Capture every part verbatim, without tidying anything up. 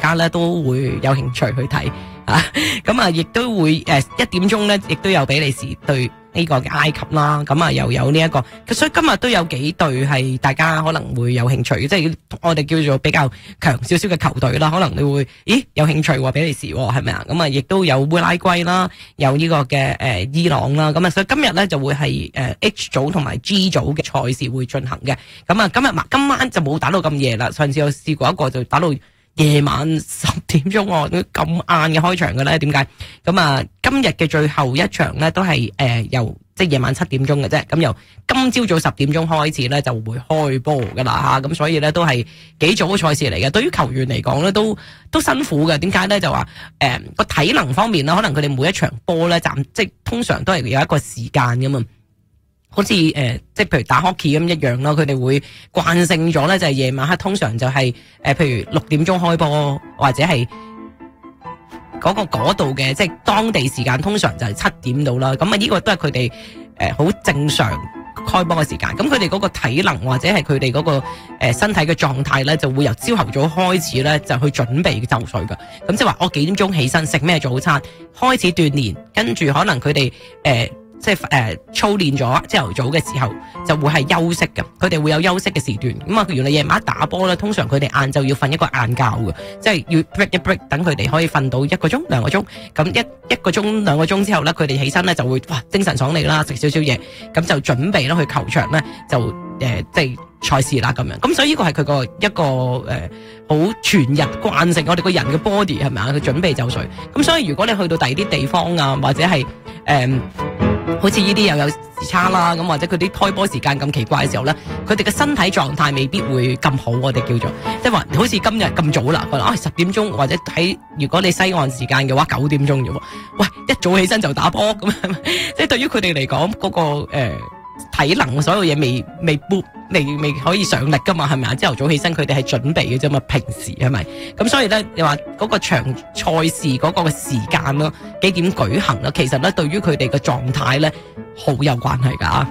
家咧都會有興趣去睇啊。咁啊，亦都會誒一點鐘咧，亦都有比利時對呢個嘅埃及啦。咁啊，又有呢、這、一個，所以今日都有幾隊係大家可能會有興趣，即係我哋叫做比較強少少嘅球隊啦。可能你會咦有興趣喎，比利時係咪啊？咁啊，亦都有烏拉圭啦，有呢個嘅誒、呃、伊朗啦。咁啊，所以今日咧就會係誒 H 組同埋 G 組嘅賽事會進行嘅。咁啊，今日今晚就冇打到咁夜啦。上次我試過一個就打到夜晚十點鐘喎，咁晏嘅開場嘅咧，點解？咁啊，今日嘅最後一場咧都係誒、呃、由即係夜晚七點鐘嘅啫，咁由今朝早十點鐘開始咧就會開波噶啦吓，咁所以咧都係幾早嘅賽事嚟嘅。對於球員嚟講咧，都都辛苦嘅。點解咧？就話誒個體能方面啦，可能佢哋每一場波咧，暫即係通常都係有一個時間噶嘛。好似誒、呃，即係譬如打 hockey 咁一樣啦，佢哋會慣性咗咧，就係夜晚黑通常就係、是、誒、呃，譬如六點鐘開波，或者係嗰、那個嗰度嘅，即係當地時間通常就係七點到啦。咁啊，呢個都係佢哋誒好正常開波嘅時間。咁佢哋嗰個體能或者係佢哋嗰個誒、呃、身體嘅狀態咧，就會由朝頭早開始咧就去準備就緒噶。咁即係話我幾點鐘起身食咩早餐，開始鍛煉，跟住可能佢哋誒。呃即係誒、呃、操練咗朝頭早嘅時候就會係休息嘅，佢哋會有休息嘅時段。咁啊，原來夜晚打波咧，通常佢哋晏晝要瞓一個晏覺嘅，即係要 break 一 break，等佢哋可以瞓到一個鐘兩個鐘。咁一一個鐘兩個鐘之後咧，佢哋起身咧就會哇精神爽利啦，食少少嘢，咁就準備啦去球場咧就誒、呃、即係賽事啦咁樣。咁所以呢個係佢個一個誒好、呃、全日慣性，我哋個人嘅 body 係咪啊？佢準備就緒。咁所以如果你去到第二啲地方啊，或者係誒。呃好似呢啲又有時差啦，咁或者佢啲開波時間咁奇怪嘅時候咧，佢哋嘅身體狀態未必會咁好，我哋叫做即係話，好似今日咁早啦，可能啊十點鐘或者喺如果你西岸時間嘅話九點鐘啫喎，喂一早起身就打波咁，即係對於佢哋嚟講嗰個誒、呃、體能所有嘢未未未未可以上力噶嘛，係咪啊？朝頭早起身佢哋係準備嘅啫嘛，平時係咪？咁所以咧，你話嗰個場賽事嗰個嘅時間咯，幾點舉行啦？其實咧，對於佢哋嘅狀態咧，好有關係噶。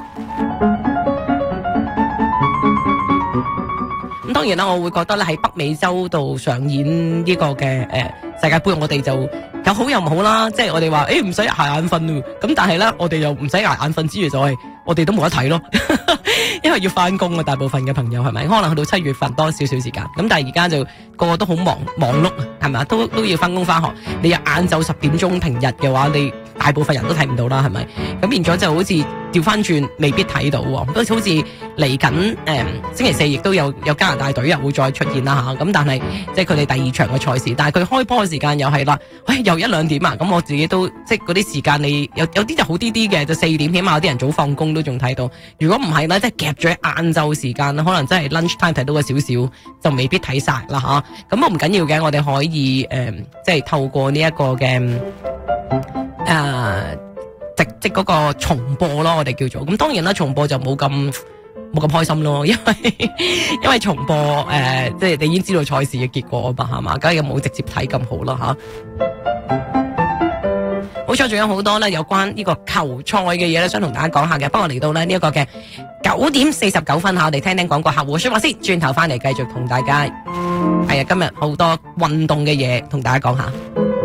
咁當然啦，我會覺得咧喺北美洲度上演呢個嘅誒、呃、世界盃，我哋就有好有唔好啦。即係我哋話誒唔使捱眼瞓喎，咁但係咧我哋又唔使捱眼瞓之餘就係、是。我哋都冇得睇咯，因為要翻工啊！大部分嘅朋友係咪？可能去到七月份多少少時間，咁但係而家就個個都好忙忙碌，係咪？都都要翻工翻學。你又晏晝十點鐘平日嘅話，你大部分人都睇唔到啦，係咪？咁變咗就好似調翻轉，未必睇到喎。都好似嚟緊誒星期四，亦都有有加拿大隊又會再出現啦嚇。咁但係即係佢哋第二場嘅賽事，但係佢開波嘅時間又係啦，喂、哎、又一兩點啊！咁我自己都即係嗰啲時間，你有有啲就好啲啲嘅，就四點，起碼有啲人早放工都仲睇到。如果唔係咧，即係夾咗喺晏晝時間，可能真係 lunch time 睇到個少少，就未必睇晒啦嚇。咁我唔緊要嘅，我哋可以誒、呃，即係透過呢一個嘅誒直即嗰個重播咯，我哋叫做。咁當然啦，重播就冇咁冇咁開心咯，因為因為重播誒、呃，即係你已經知道賽事嘅結果啊嘛，係嘛，梗係冇直接睇咁好啦嚇。好彩仲有好多咧有關呢個球賽嘅嘢咧，想同大家講下嘅。不過嚟到咧呢一個嘅九點四十九分嚇，我哋聽聽廣告客戶說話先，轉頭翻嚟繼續同大家係啊，今日好多運動嘅嘢同大家講下。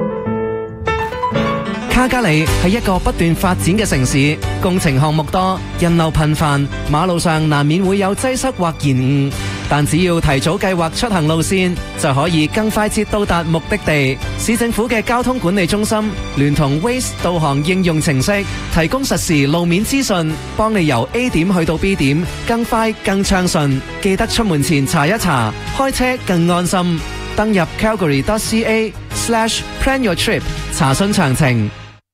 卡加里係一個不斷發展嘅城市，工程項目多，人流頻繁，馬路上難免會有擠塞或延誤。但只要提早計劃出行路線，就可以更快捷到達目的地。市政府嘅交通管理中心聯同 Waze 導航應用程式，提供實時路面資訊，幫你由 A 點去到 B 點，更快更暢順。記得出門前查一查，開車更安心。登入 calgary dot c a slash plan your trip 查詢詳情。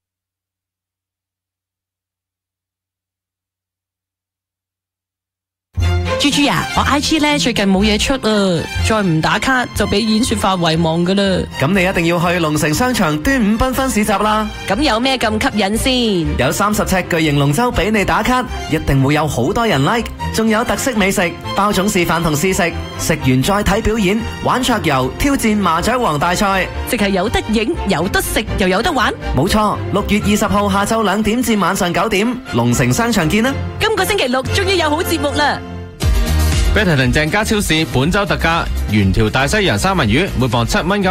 豬豬啊，我 I G 咧最近冇嘢出啊，再唔打卡就俾演算法遺忘噶啦。 咁你一定要去龍城商場端午繽紛市集啦。 咁有咩咁吸引先？ 有三十尺巨型龍舟俾你打卡，一定會有好多人 like。仲有特色美食、包種示範同試食，食完再睇表演、玩桌遊、挑戰麻雀王大賽， 即係有得影、有得食又有得玩。 冇錯，六月二十號下晝兩點至晚上九點，龍城商場見啦。 今個星期六終於有好節目啦！ Better 同鄭家超市本周特價，原條大西洋三文魚每磅七蚊。